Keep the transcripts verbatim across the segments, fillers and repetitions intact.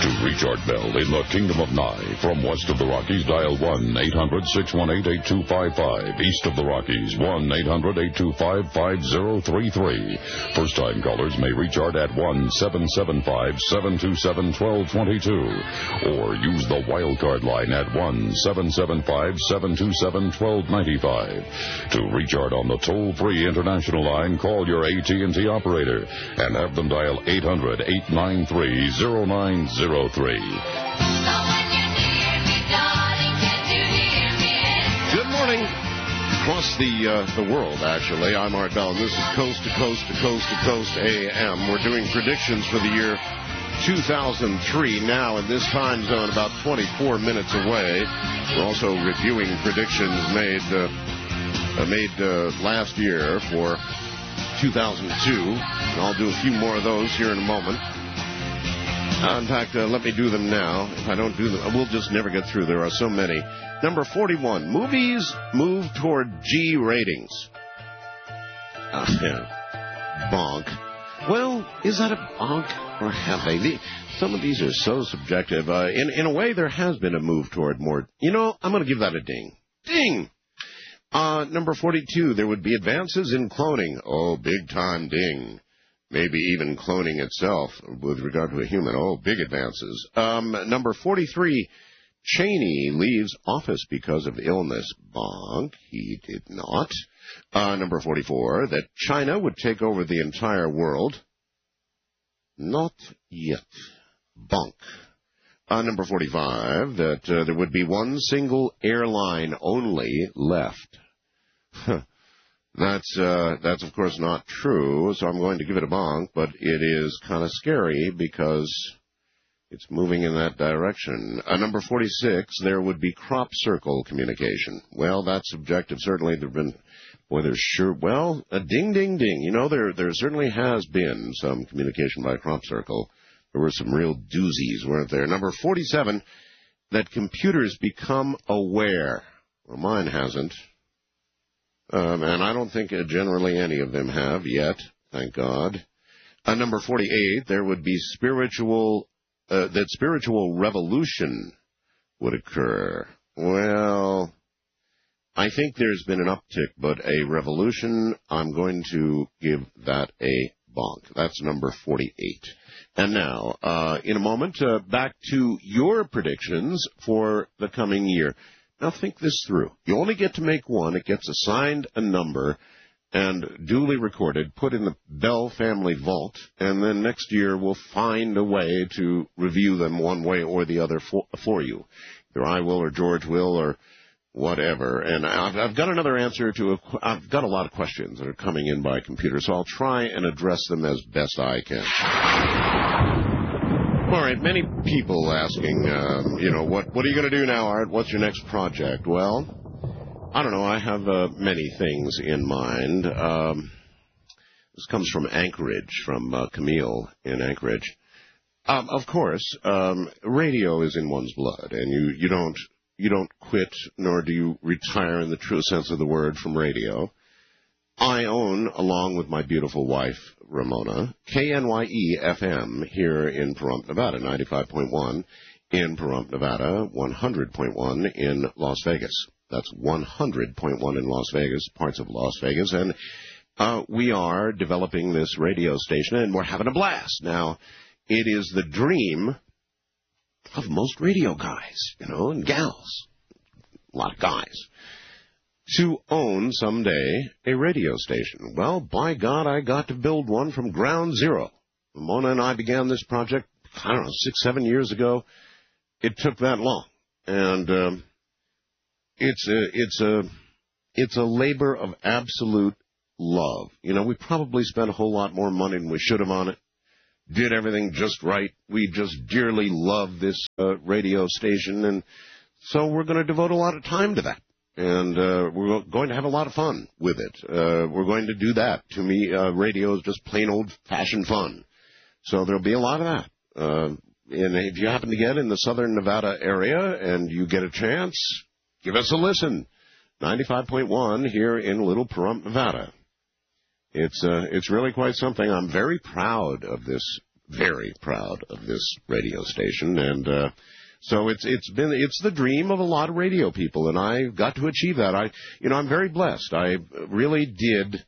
To reach Art Bell in the Kingdom of Nye, from west of the Rockies, dial one eight hundred six one eight eight two five five. East of the Rockies, one eight hundred eight two five five zero three three. First-time callers may reach Art at one seven seven five seven two seven one two two two. Or use the wildcard line at one seven seven five seven two seven one two nine five. To reach Art on the toll-free international line, call your A T and T operator and have them dial eight hundred eight nine three zero nine zero three. Good morning. Across the uh, the world, actually. I'm Art Bell, and this is Coast to Coast to Coast to Coast A M. We're doing predictions for the year two thousand three now in this time zone, about twenty-four minutes away. We're also reviewing predictions made uh, uh, made uh, last year for two thousand two. And I'll do a few more of those here in a moment. Uh, in fact, uh, let me do them now. If I don't do them, we'll just never get through. There are so many. Number forty-one, movies move toward G ratings. Uh, yeah. Bonk. Well, is that a bonk or have they? Some of these are so subjective. Uh, in, in a way, there has been a move toward more. You know, I'm going to give that a ding. Ding! Uh, number forty-two, there would be advances in cloning. Oh, big time ding. Maybe even cloning itself with regard to a human. Oh, big advances. Um, number forty-three, Cheney leaves office because of illness. Bonk. He did not. Uh, number forty-four, that China would take over the entire world. Not yet. Bonk. Uh, number forty-five, that uh, there would be one single airline only left. That's, uh, that's of course not true, so I'm going to give it a bonk, but it is kind of scary because it's moving in that direction. Uh, number forty-six, there would be crop circle communication. Well, that's subjective. Certainly there have been, boy, there's sure, well, a ding, ding, ding. You know, there, there certainly has been some communication by crop circle. There were some real doozies, weren't there? Number forty-seven, that computers become aware. Well, mine hasn't. Um, and I don't think uh, generally any of them have yet, thank God. Uh, number forty-eight, there would be spiritual, uh, that spiritual revolution would occur. Well, I think there's been an uptick, but a revolution, I'm going to give that a bonk. That's number forty-eight. And now, uh, in a moment, uh, back to your predictions for the coming year. Now, think this through. You only get to make one. It gets assigned a number and duly recorded, put in the Bell family vault, and then next year we'll find a way to review them one way or the other for, for you. Either I will or George will or whatever. And I've, I've got another answer to a, I've got a lot of questions that are coming in by computer, so I'll try and address them as best I can. All right, many people asking, um, you know, what what are you going to do now, Art? What's your next project? Well, I don't know. I have uh, many things in mind. Um, this comes from Anchorage, from uh, Camille in Anchorage. Um, of course, um, radio is in one's blood, and you, you don't you don't quit, nor do you retire in the true sense of the word from radio. I own, along with my beautiful wife, Ramona, K N Y E F M here in Pahrump, Nevada, ninety-five point one in Pahrump, Nevada, one hundred point one in Las Vegas. That's one hundred point one in Las Vegas, parts of Las Vegas. And uh, we are developing this radio station, and we're having a blast. Now, it is the dream of most radio guys, you know, and gals, a lot of guys, to own someday a radio station. Well, by God, I got to build one from ground zero. Mona and I began this project, I don't know, six, seven years ago. It took that long. And um, it's a, it's a, it's a labor of absolute love. You know, we probably spent a whole lot more money than we should have on it. Did everything just right. We just dearly love this uh, radio station, and so we're going to devote a lot of time to that. And uh, we're going to have a lot of fun with it. Uh, we're going to do that. To me, uh, radio is just plain old-fashioned fun. So there'll be a lot of that. Uh, and if you happen to get in the southern Nevada area and you get a chance, give us a listen. ninety-five point one here in Little Pahrump, Nevada. It's uh, it's really quite something. I'm very proud of this very proud of this radio station, and uh, so it's it's been it's the dream of a lot of radio people, and I got to achieve that. I, you know, I'm very blessed. I really did,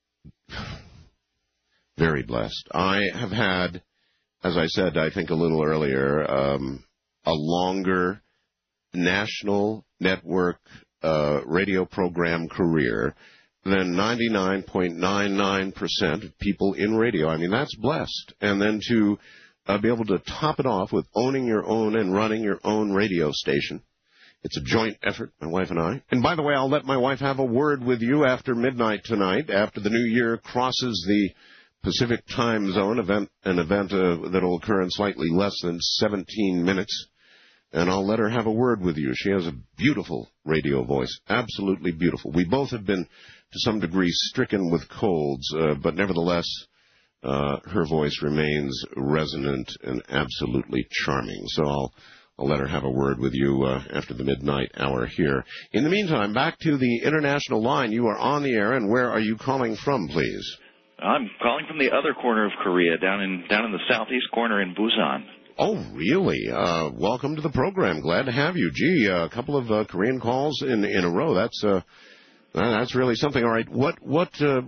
very blessed. I have had, as I said, I think a little earlier, um, a longer national network uh, radio program career than ninety-nine point nine nine percent of people in radio. I mean, that's blessed. And then to uh, be able to top it off with owning your own and running your own radio station. It's a joint effort, my wife and I. And by the way, I'll let my wife have a word with you after midnight tonight, after the new year crosses the Pacific time zone, event, an event uh, that will occur in slightly less than seventeen minutes. And I'll let her have a word with you. She has a beautiful radio voice, absolutely beautiful. We both have been, to some degree, stricken with colds, uh, but nevertheless, uh, her voice remains resonant and absolutely charming. So I'll, I'll let her have a word with you uh, after the midnight hour here. In the meantime, back to the international line. You are on the air, and where are you calling from, please? I'm calling from the other corner of Korea, down in down in the southeast corner in Busan. Oh, really? Uh, welcome to the program. Glad to have you. Gee, uh, a couple of uh, Korean calls in in a row. That's uh, that's really something. All right. What what? Uh,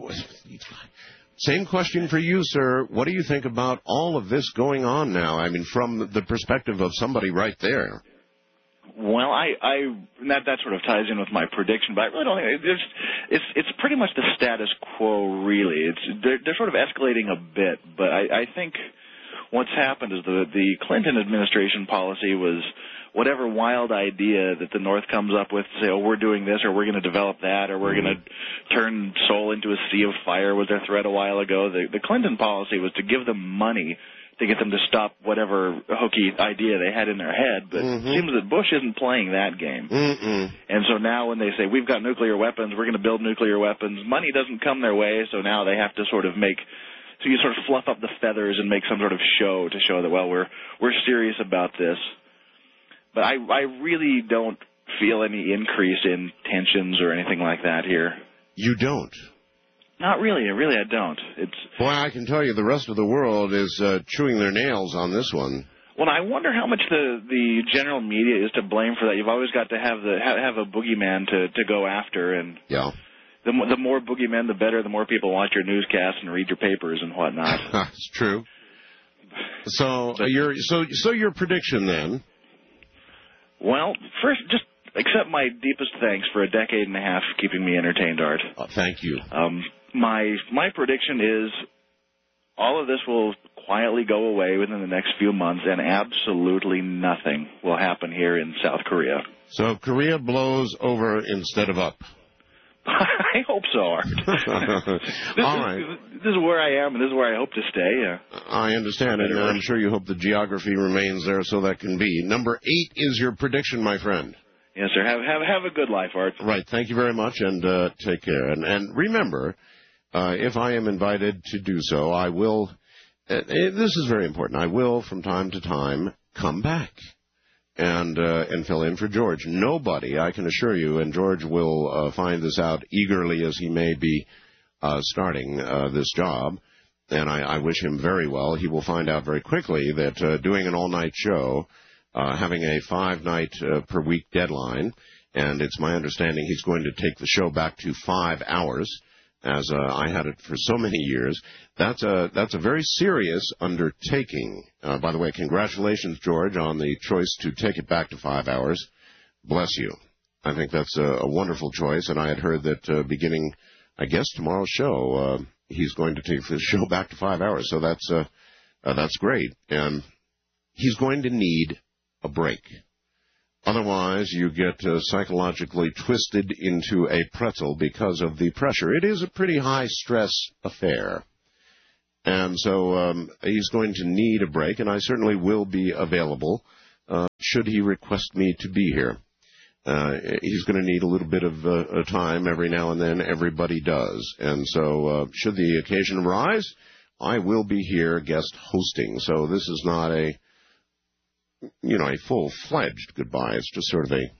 same question for you, sir. What do you think about all of this going on now? I mean, from the perspective of somebody right there. Well, I, I that that sort of ties in with my prediction, but I really don't think it's it's it's pretty much the status quo. Really, it's they're, they're sort of escalating a bit, but I, I think. What's happened is the the Clinton administration policy was whatever wild idea that the North comes up with to say, oh, we're doing this, or we're going to develop that, or we're going to turn Seoul into a sea of fire was their threat a while ago. The, the Clinton policy was to give them money to get them to stop whatever hokey idea they had in their head, but mm-hmm. it seems that Bush isn't playing that game. Mm-mm. And so now when they say, we've got nuclear weapons, we're going to build nuclear weapons, money doesn't come their way, so now they have to sort of make... So you sort of fluff up the feathers and make some sort of show to show that, well, we're we're serious about this. But I I really don't feel any increase in tensions or anything like that here. You don't? Not really. Really, I don't. It's Boy, I can tell you the rest of the world is uh, chewing their nails on this one. Well, I wonder how much the the general media is to blame for that. You've always got to have the have, have a boogeyman to, to go after, and yeah. The, the more boogeymen, the better. The more people watch your newscasts and read your papers and whatnot. That's true. So but, your so so your prediction then? Well, first, just accept my deepest thanks for a decade and a half keeping me entertained, Art. Uh, thank you. Um, my my prediction is all of this will quietly go away within the next few months, and absolutely nothing will happen here in South Korea. So Korea blows over instead of up. I hope so, Art. this, All is, right. this is where I am, and this is where I hope to stay. Uh, I understand, and I'm sure you hope the geography remains there so that can be. Number eight is your prediction, my friend. Yes, sir. Have have, have a good life, Art. Right. Thank you very much, and uh, take care. And, and remember, uh, if I am invited to do so, I will, uh, this is very important, I will, from time to time, come back. And uh, and fill in for George. Nobody, I can assure you, and George will uh, find this out eagerly as he may be uh, starting uh, this job, and I, I wish him very well. He will find out very quickly that uh, doing an all-night show, uh, having a five-night uh, per week deadline, and it's my understanding he's going to take the show back to five hours, as uh, I had it for so many years. That's a that's a very serious undertaking. Uh, by the way, congratulations, George, on the choice to take it back to five hours. Bless you. I think that's a, a wonderful choice, and I had heard that uh, beginning, I guess, tomorrow's show, uh, he's going to take the show back to five hours. So that's uh, uh, that's great, and he's going to need a break. Otherwise, you get uh, psychologically twisted into a pretzel because of the pressure. It is a pretty high-stress affair. And so um, he's going to need a break, and I certainly will be available uh, should he request me to be here. Uh, he's going to need a little bit of uh, time every now and then. Everybody does. And so uh, should the occasion arise, I will be here guest hosting. So this is not a... you know, a full-fledged goodbye. It's just sort of a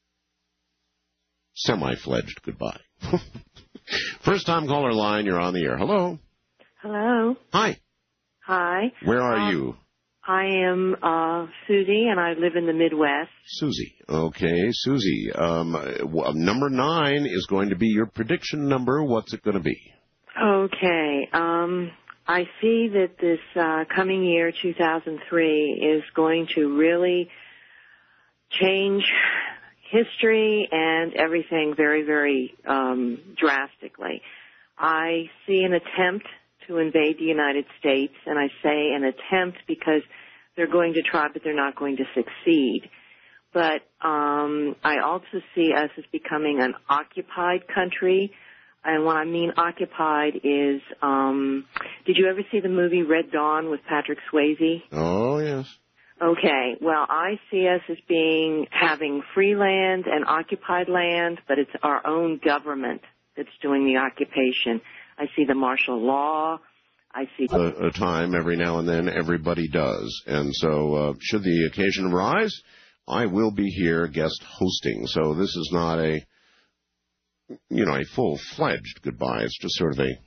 semi-fledged goodbye. First-time caller line, you're on the air. Hello. Hello. Hi. Hi. Where are um, you? I am uh, Susie, and I live in the Midwest. Susie. Okay, Susie. Um, w- number nine is going to be your prediction number. What's it going to be? Okay. Um, I see that this uh, coming year, two thousand three, is going to really change history and everything very, very um, drastically. I see an attempt to invade the United States, and I say an attempt because they're going to try, but they're not going to succeed. But um, I also see us as becoming an occupied country. And what I mean occupied is, um, did you ever see the movie Red Dawn with Patrick Swayze? Oh, yes. Okay, well, I see us as being, having free land and occupied land, but it's our own government that's doing the occupation. I see the martial law. I see A, a time every now and then everybody does. And so uh, should the occasion arise, I will be here guest hosting. So this is not a, you know, a full-fledged goodbye. It's just sort of a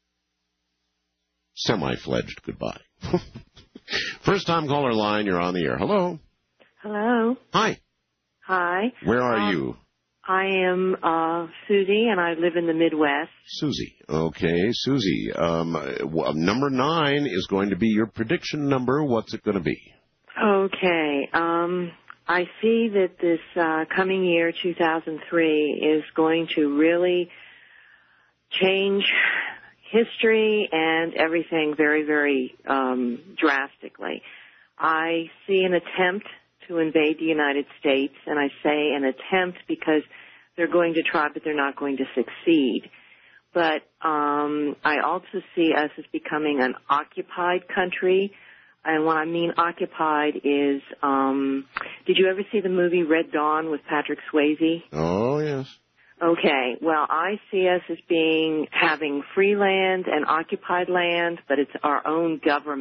semi-fledged goodbye. First time caller line, you're on the air. Hello. Hello. Hi. Hi. Where are um, you? I am uh, Susie, and I live in the Midwest. Susie. Okay, Susie. Um, w- number nine is going to be your prediction number. What's it going to be? Okay. Um, I see that this uh, coming year, two thousand three, is going to really change history and everything very, very um, drastically. I see an attempt to invade the United States, and I say an attempt because they're going to try, but they're not going to succeed. But um, I also see us as becoming an occupied country. And what I mean occupied is, um, did you ever see the movie Red Dawn with Patrick Swayze? Oh, yes. Okay, well, I see us as being, having free land and occupied land, but it's our own government.